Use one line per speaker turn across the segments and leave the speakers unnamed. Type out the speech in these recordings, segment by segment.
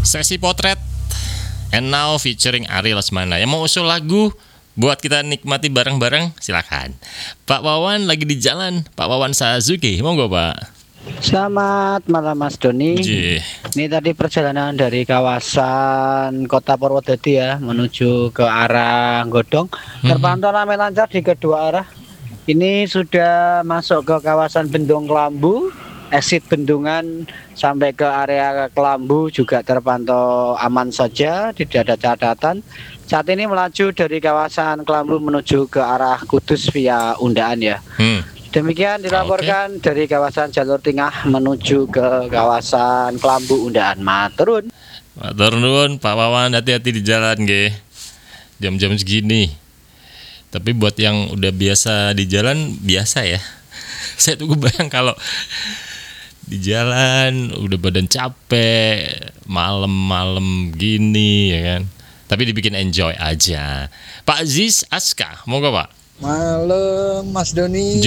Sesi potret and now featuring Ari Lesmana. Yang mau usul lagu buat kita nikmati bareng-bareng, silakan. Pak Wawan lagi di jalan, Pak Wawan Sazuki, monggo Pak.
Selamat malam Mas Doni. Ini tadi perjalanan dari kawasan Kota Purwodadi ya menuju ke arah Godong. Terpantau ramai lancar di kedua arah. Ini sudah masuk ke kawasan Bendung Kelambu, exit Bendungan sampai ke area Kelambu juga terpantau aman saja, tidak ada catatan. Saat ini melaju dari kawasan Kelambu menuju ke arah Kudus via Undaan ya. Demikian dilaporkan dari kawasan jalur tengah menuju ke kawasan Kelambu Undaan. Matur nuwun
Pak Wawan, hati-hati di jalan nggih. Jam-jam segini. Tapi buat yang udah biasa di jalan biasa ya. Saya tuh bayang kalau di jalan udah badan capek, malam-malam gini ya kan. Tapi dibikin enjoy aja. Pak Aziz Aska, monggo Pak.
Malam Mas Doni.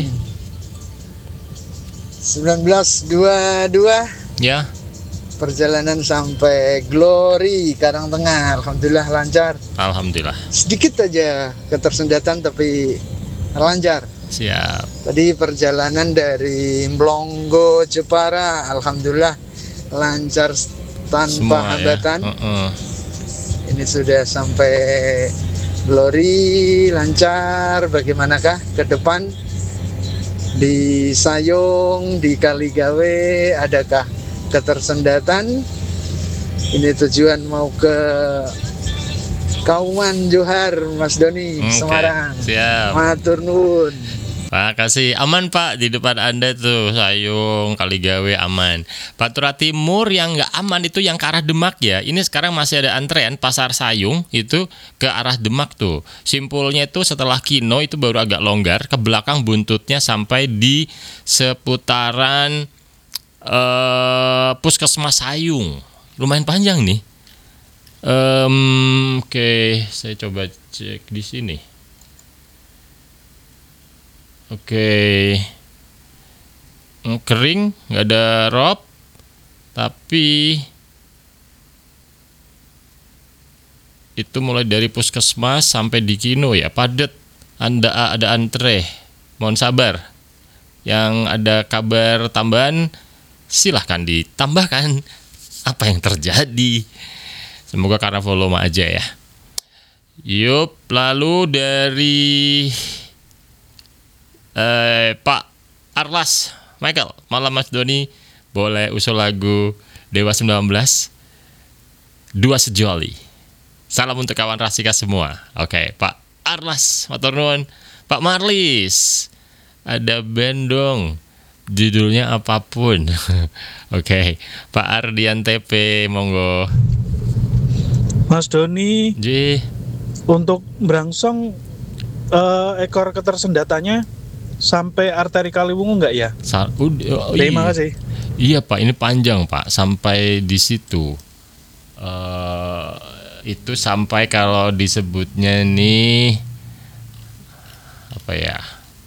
1922
ya. Perjalanan sampai Glory Karangtengah, alhamdulillah lancar.
Alhamdulillah.
Sedikit aja ketersendatan tapi lancar.
Siap.
Tadi perjalanan dari Mlonggo Jepara, alhamdulillah lancar tanpa
semua
hambatan.
Ya.
Ini sudah sampai Glory, lancar. Bagaimanakah ke depan di Sayung, di Kaligawe, adakah ketersendatan? Ini tujuan mau ke Kauman Johar, Mas Doni, Semarang.
Siap.
Matur nuwun.
Pak kasih aman Pak di depan Anda tuh Sayung, Kaligawe aman. Pantura Timur yang nggak aman itu yang ke arah Demak ya. Ini sekarang masih ada antrean Pasar Sayung itu ke arah Demak tuh. Simpulnya itu setelah Kino itu baru agak longgar, ke belakang buntutnya sampai di seputaran Puskesmas Sayung. Lumayan panjang nih. Oke, saya coba cek di sini. Oke, kering, nggak ada rob, tapi itu mulai dari Puskesmas sampai di Kino ya, padat, ada antre, mohon sabar. Yang ada kabar tambahan, silahkan ditambahkan apa yang terjadi. Semoga karena volume aja ya. Yup, lalu dari Pak Arlas Michael, malam Mas Doni, boleh usul lagu Dewa 19 Dua Sejoli. Salam untuk kawan Rasika semua. Oke, Pak Arlas, matur nuwun. Pak Marlis, ada band dong, judulnya apapun. Oke, Pak Ardian TP, monggo.
Mas Doni, untuk berangsong ekor ketersendatannya sampai arteri Kaliwungu enggak ya? Terima kasih.
Iya Pak, ini panjang Pak, sampai di situ. Itu sampai kalau disebutnya nih apa ya?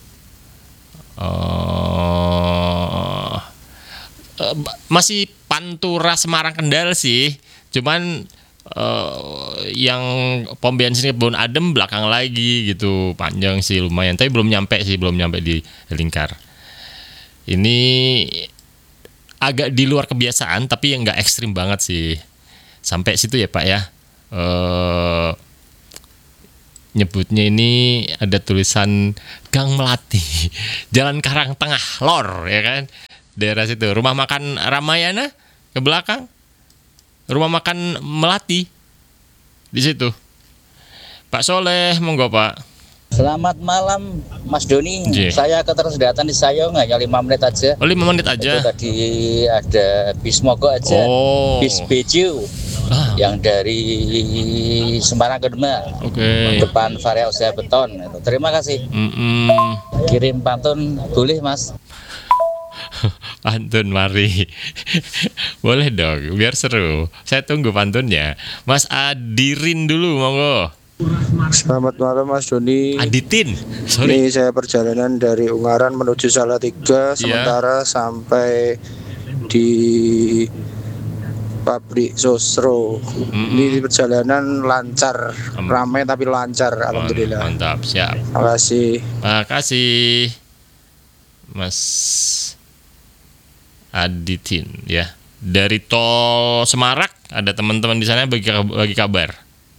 Masih Pantura Semarang Kendal sih, cuman yang pom bensin Kebun Adem belakang lagi gitu, panjang sih lumayan, tapi belum nyampe di Lingkar. Ini agak di luar kebiasaan, tapi yang nggak ekstrim banget sih. Sampai situ ya Pak ya. Nyebutnya ini ada tulisan Gang Melati, Jalan Karangtengah Lor ya kan, daerah situ. Rumah makan Ramayana ke belakang. Rumah makan Melati di situ. Pak Soleh, monggo Pak.
Selamat malam Mas Doni. Saya ketersendatan di Sayung hanya 5 menit aja.
Oh, 5 menit aja.
Itu tadi ada bis mogok aja. Bis Beju. Yang dari Semarang ke Demak. Depan Varia Usaha Beton. Terima kasih. Kirim pantun boleh Mas?
Pantun mari. Boleh dong, biar seru. Saya tunggu pantunnya. Mas Adirin dulu, monggo.
Selamat malam Mas Doni.
Aditin.
Ini saya perjalanan dari Ungaran menuju Salatiga, sementara sampai di Pabrik Sosro. Ini perjalanan lancar, ramai tapi lancar, alhamdulillah.
Mantap, siap.
Makasih.
Makasih, Mas Aditin ya. Dari tol Semarak ada teman-teman di sana bagi kabar.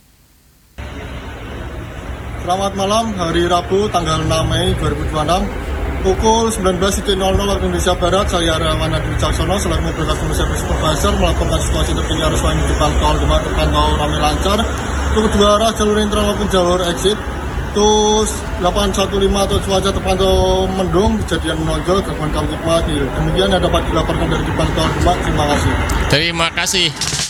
Selamat malam, hari Rabu tanggal 6 Mei 2026 pukul 19.00 waktu Indonesia Barat. Saya Rawan Adi Wicaksono selaku mobil customer service supervisor melakukan situasi terkini arus lalu lintas depan tol Demak terpantau ramai lancar untuk kedua arah jalur intern maupun jalur exit. Terus 815 atau cuaca terpantau mendung, kejadian menonjol gangguan kamtipmas. Demikian yang dapat dilaporkan dari depan tol Demak. Terima kasih.
Terima kasih.